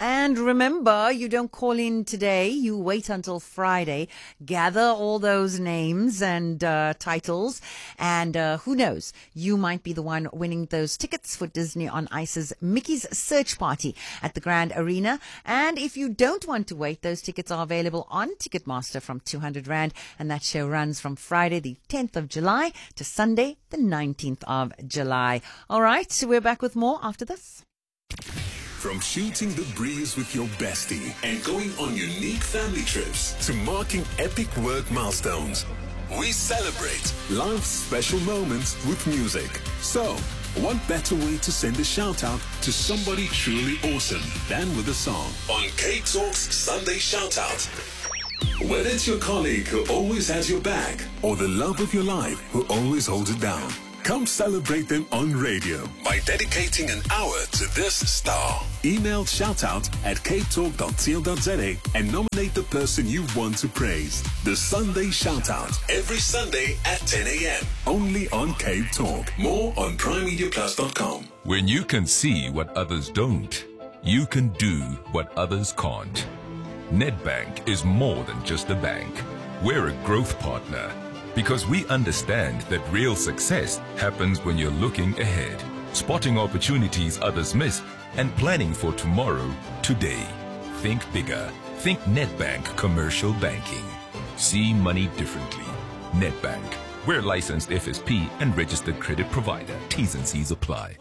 And remember, you don't call in today. You wait until Friday. Gather all those names and titles. And who knows? You might be the one winning those tickets for Disney on Ice's Mickey's Search Party at the Grand Arena. And if you don't want to wait, those tickets are available on Ticketmaster from 200 Rand. And that show runs from Friday the 10th of July to Sunday the 19th of July. All right, so we're back with more after this. From shooting the breeze with your bestie and going on unique family trips to marking epic work milestones, we celebrate life's special moments with music. So, what better way to send a shout out to somebody truly awesome than with a song on K-Talk's Sunday Shout Out. Whether it's your colleague who always has your back or the love of your life who always holds it down, come celebrate them on radio by dedicating an hour to this star. Email shoutout@ktalk.co.za and nominate the person you want to praise. The Sunday Shoutout, every Sunday at 10 a.m. Only on Cape Talk. More on primemediaplus.com. When you can see what others don't, you can do what others can't. Nedbank is more than just a bank. We're a growth partner, because we understand that real success happens when you're looking ahead, spotting opportunities others miss, and planning for tomorrow, today. Think bigger. Think Nedbank Commercial Banking. See money differently. Nedbank. We're licensed FSP and registered credit provider. T's and C's apply.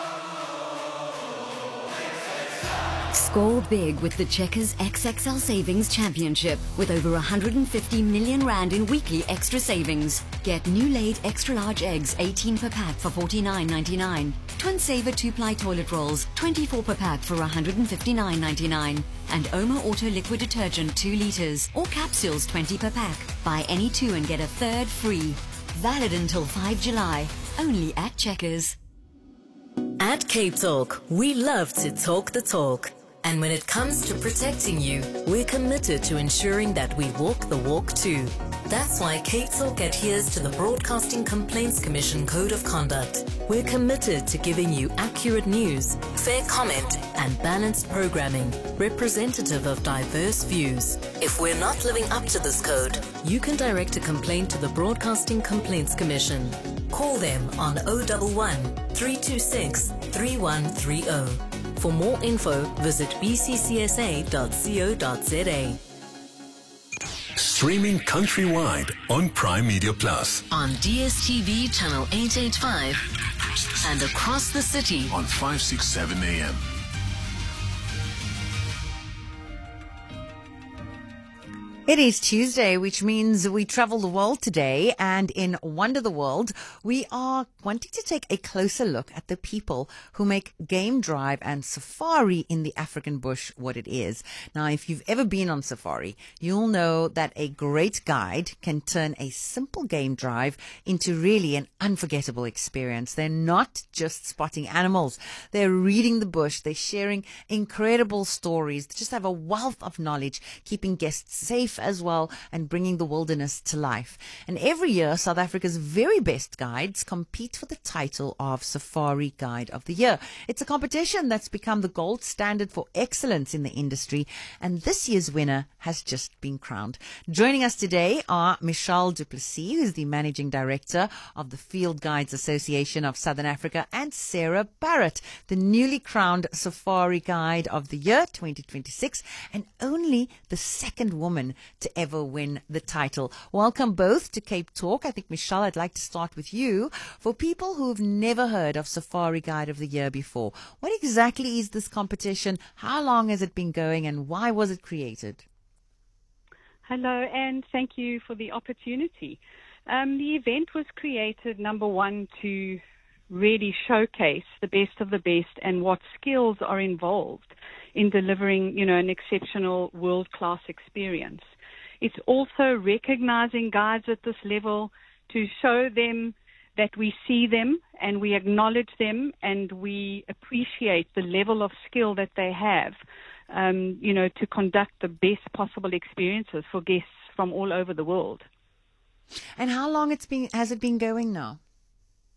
Score big with the Checkers XXL Savings Championship with over 150 million Rand in weekly extra savings. Get new laid extra large eggs 18 per pack for 49.99. Twin Saver 2-ply toilet rolls 24 per pack for 159.99. And Oma Auto liquid detergent 2 litres or capsules 20 per pack. Buy any 2 and get a third free. Valid until 5 July. Only at Checkers. At Cape Talk, we love to talk the talk. And when it comes to protecting you, we're committed to ensuring that we walk the walk too. That's why Cape Talk adheres to the Broadcasting Complaints Commission Code of Conduct. We're committed to giving you accurate news, fair comment, and balanced programming, representative of diverse views. If we're not living up to this code, you can direct a complaint to the Broadcasting Complaints Commission. Call them on 011 326 3130. For more info, visit bccsa.co.za. Streaming countrywide on Prime Media Plus. On DSTV channel 885 and across the city on 567 AM. It is Tuesday, which means we travel the world today, and in Wonder the World, we are wanting to take a closer look at the people who make game drive and safari in the African bush what it is. Now, if you've ever been on safari, you'll know that a great guide can turn a simple game drive into really an unforgettable experience. They're not just spotting animals. They're reading the bush. They're sharing incredible stories. They just have a wealth of knowledge, keeping guests safe as well and bringing the wilderness to life. And every year, South Africa's very best guides compete for the title of Safari Guide of the Year. It's a competition that's become the gold standard for excellence in the industry, and this year's winner has just been crowned. Joining us today are Michelle du Plessis, who's the Managing Director of the Field Guides Association of Southern Africa, and Sarah Barrett, the newly crowned Safari Guide of the Year 2026, and only the second woman to ever win the title. Welcome both to Cape Talk. I think, Michelle, I'd like to start with you. For people who've never heard of Safari Guide of the Year before, what exactly is this competition? How long has it been going, and why was it created? Hello, and thank you for the opportunity. The event was created, number one, to really showcase the best of the best and what skills are involved in delivering, an exceptional world-class experience. It's also recognizing guides at this level to show them that we see them and we acknowledge them and we appreciate the level of skill that they have, to conduct the best possible experiences for guests from all over the world. And how long has it been going now?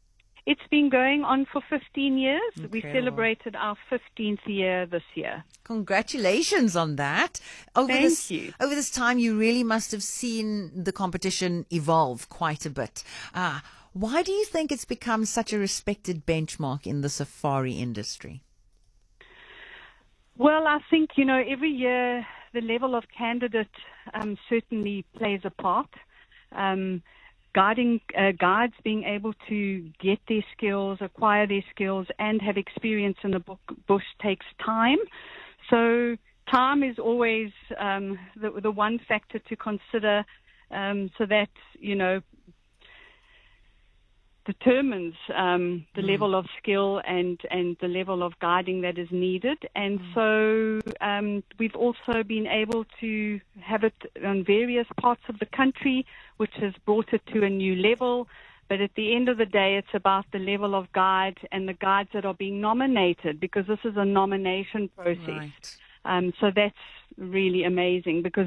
It's been going on for 15 years. We Incredible. celebrated our 15th year this year. Congratulations on that. Thank you. Over this time, you really must have seen the competition evolve quite a bit. Why do you think it's become such a respected benchmark in the safari industry? Well, I think, every year the level of candidate certainly plays a part. Guides being able to get their skills, acquire their skills, and have experience in the bush takes time. So time is always the one factor to consider, so that, determines the level of skill and the level of guiding that is needed. And so we've also been able to have it on various parts of the country, which has brought it to a new level. But at the end of the day, it's about the level of guides and the guides that are being nominated, because this is a nomination process. Right. So that's really amazing, because